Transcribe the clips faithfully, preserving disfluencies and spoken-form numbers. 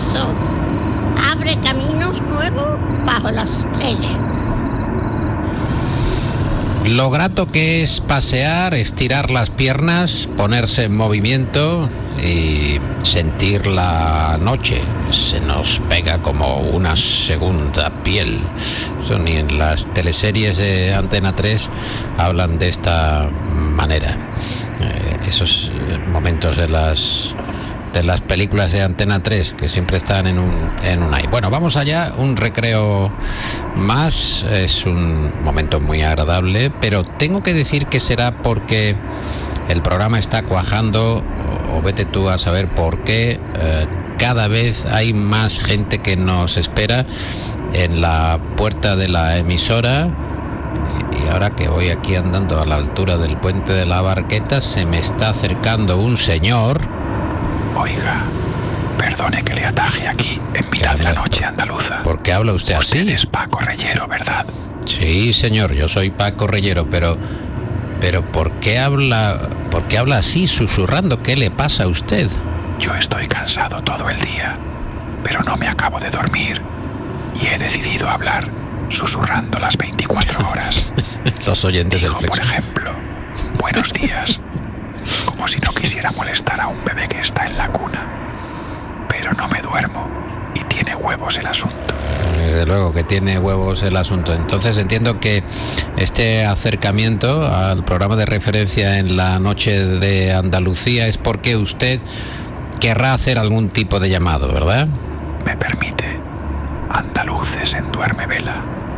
universo abre caminos nuevos bajo las estrellas. Lo grato que es pasear, estirar las piernas, ponerse en movimiento y sentir la noche. Se nos pega como una segunda piel. Eso ni en las teleseries de Antena tres hablan de esta manera. Eh, esos momentos de las de las películas de Antena tres que siempre están en un en un aire. Bueno, vamos allá, un recreo más, es un momento muy agradable, pero tengo que decir que será porque el programa está cuajando, o, o vete tú a saber por qué. Eh, cada vez hay más gente que nos espera en la puerta de la emisora. Y ahora que voy aquí andando a la altura del puente de la Barqueta, se me está acercando un señor. Oiga, perdone que le ataje aquí en mitad de la noche andaluza. ¿Por qué habla usted así? Usted es Paco Reyero, ¿verdad? Sí, señor, yo soy Paco Reyero, pero... Pero ¿por qué habla, por qué habla así, susurrando? ¿Qué le pasa a usted? Yo estoy cansado todo el día, pero no me acabo de dormir y he decidido hablar susurrando las veinticuatro horas. Los oyentes Digo, del Flexo. por ejemplo, buenos días, como si no quisiera molestar a un bebé que está en la cuna. Pero no me duermo y tiene huevos el asunto. Desde luego que tiene huevos el asunto. Entonces entiendo que este acercamiento al programa de referencia en la noche de Andalucía es porque usted querrá hacer algún tipo de llamado, ¿verdad? Me permite. Andaluces en Duerme Vela,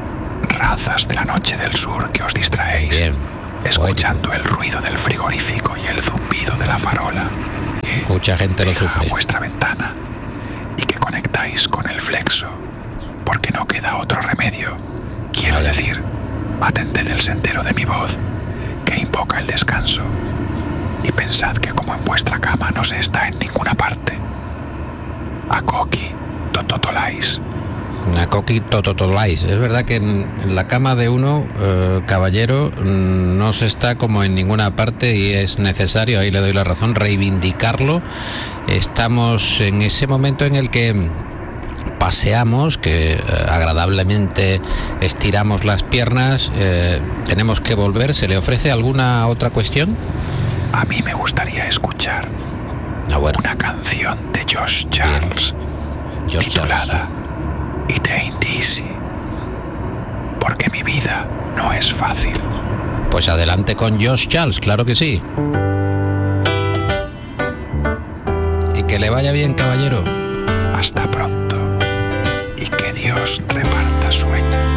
razas de la noche del sur que os distraéis, Bien. escuchando Oye. el ruido del frigorífico y el zumbido de la farola que Mucha gente lo pega sufre. a vuestra ventana, y que conectáis con el Flexo porque no queda otro remedio. Quiero Vaya. decir, atended el sendero de mi voz que invoca el descanso y pensad que como en vuestra cama no se está en ninguna parte. Acoki tototolais. Nakoki tototolais. Es verdad que en, en la cama de uno, eh, caballero, mm, no se está como en ninguna parte y es necesario, ahí le doy la razón, reivindicarlo. Estamos en ese momento en el que paseamos, que eh, agradablemente estiramos las piernas, eh, tenemos que volver. ¿Se le ofrece alguna otra cuestión? A mí me gustaría escuchar Ah, bueno. una canción de Josh Charles Josh titulada It Ain't Easy, porque mi vida no es fácil. Pues adelante con Josh Charles, claro que sí. Y que le vaya bien, caballero. Hasta pronto y que Dios reparta sueño.